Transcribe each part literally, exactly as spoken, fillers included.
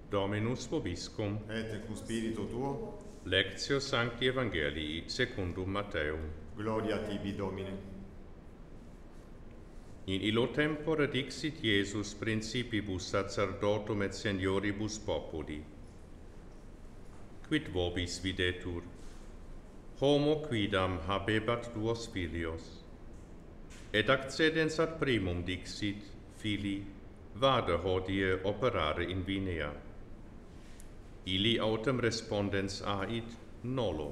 Dominus vobiscum, et cum spiritu tuo, lectio Sancti Evangelii secundum Matteum. gloria tibi, Domine. In illo tempore dixit Iesus principibus sacerdotum et senioribus populi. Quid vobis videtur? Homo quidam habebat duos filios. Et accedens ad primum dixit, Fili, vade hodie operare in vinea. Illi autem respondens ait, nolo.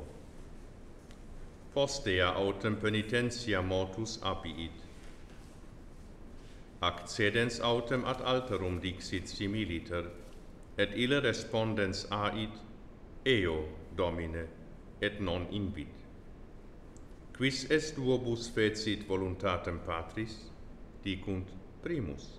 Postea autem penitentia motus abiit. Accedens autem ad alterum dixit similiter, et ille respondens ait, eo, Domine, et non invit. Quis est duobus fecit voluntatem Patris? Dicunt, primus.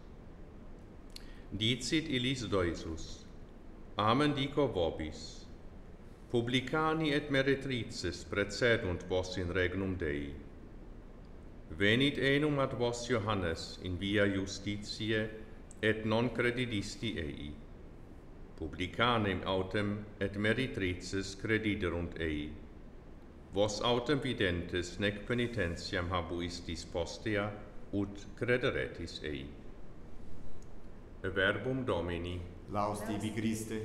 Dicit illis Doisus, amen dico vobis, publicani et meretrices precedunt vos in regnum Dei. Venit enum ad vos Johannes in via justitiae, et non credidisti ei. Publicanem autem et meretrices crediderunt ei. Vos autem videntes nec penitentiam habuistis postea, ut crederetis ei. Verbum Domini. Laus tibi Christe.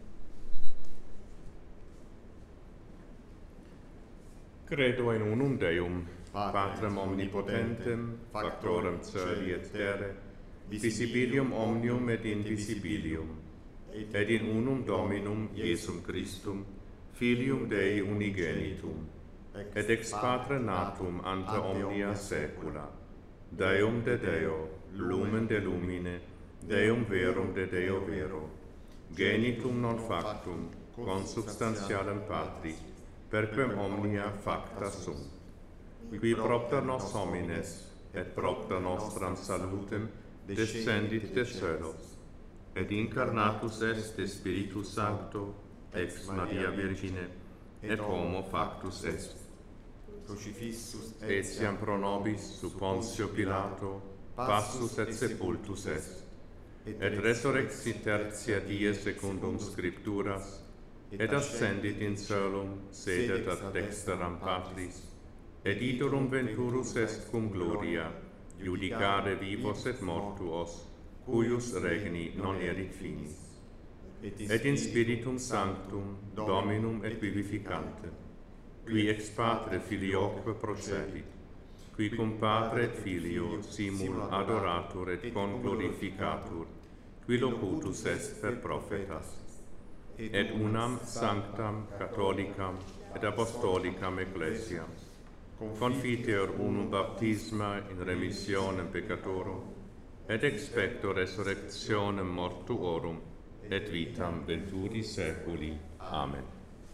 Credo in unum Deum, Patrem Patrem omnipotentem, factorem caeli et terrae, visibilium omnium et invisibilium, et in unum Dominum Iesum Christum, Filium Dei unigenitum, et ex Patre natum ante omnia saecula, Deum de Deo, lumen de lumine, Deum verum de Deo vero, genitum non factum, consubstantialem Patri, perquem omnia facta sunt, qui propter nos homines, et propter nostram salutem, descendit de celos, et incarnatus est de Spiritus Sancto, ex Maria Virgine, et homo factus est. Crucifixus Etiam pro nobis, sub Pontio Pilato, passus et sepultus est, et resurrexit tertia die secundum Scripturas, et ascendit in caelum, sedet ad dexteram Patris, et iterum venturus est cum gloria, judicare vivos et mortuos, cuius regni non erit finis. Et in Spiritum Sanctum, Dominum et vivificante, qui ex Patre Filioque procedit, qui cum Patre et Filio simul adoratur et conglorificatur, qui locutus est per prophetas, et unam sanctam catholicam et apostolicam ecclesiam, confiteor unum baptisma in remissionem peccatorum, et expecto resurrectionem mortuorum, et vitam venturi saeculi. Amen.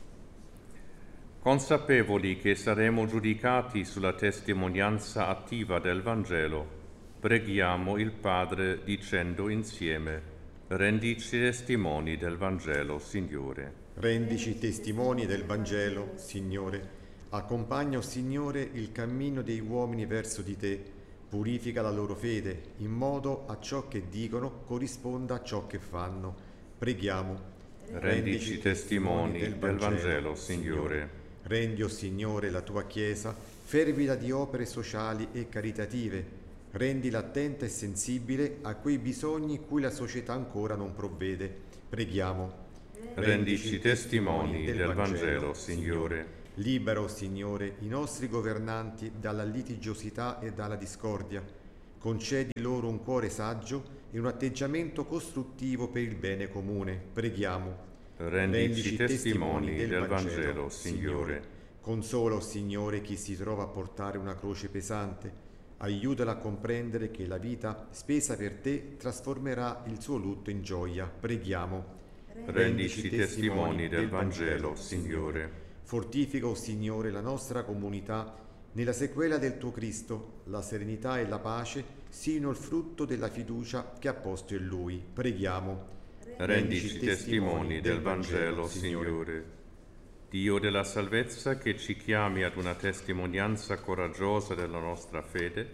Consapevoli che saremo giudicati sulla testimonianza attiva del Vangelo, preghiamo il Padre dicendo insieme: rendici testimoni del Vangelo, Signore. Rendici testimoni del Vangelo, Signore. Accompagna, o Signore, il cammino dei uomini verso di te. Purifica la loro fede, in modo a ciò che dicono corrisponda a ciò che fanno. Preghiamo. Rendici testimoni del Vangelo, Vangelo Signore. Rendi, o Signore, la tua Chiesa fervida di opere sociali e caritative. Rendila attenta e sensibile a quei bisogni cui la società ancora non provvede. Preghiamo. Rendici testimoni del, del Vangelo, Vangelo Signore. Libera, o Signore, i nostri governanti dalla litigiosità e dalla discordia. Concedi loro un cuore saggio e un atteggiamento costruttivo per il bene comune. Preghiamo. Rendici, Rendici testimoni del, del Vangelo, Vangelo Signore. Consola, o Signore, chi si trova a portare una croce pesante. Aiutala a comprendere che la vita spesa per te trasformerà il suo lutto in gioia. Preghiamo. Rendici testimoni del Vangelo, Signore. Fortifica, o Signore, la nostra comunità nella sequela del tuo Cristo. La serenità e la pace siano il frutto della fiducia che ha posto in Lui. Preghiamo. Rendici testimoni del Vangelo, Signore. Dio della salvezza, che ci chiami ad una testimonianza coraggiosa della nostra fede,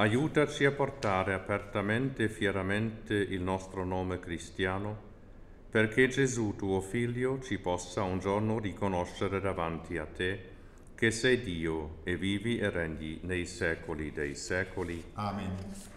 aiutaci a portare apertamente e fieramente il nostro nome cristiano perché Gesù, tuo Figlio, ci possa un giorno riconoscere davanti a te, che sei Dio e vivi e regni nei secoli dei secoli. Amen.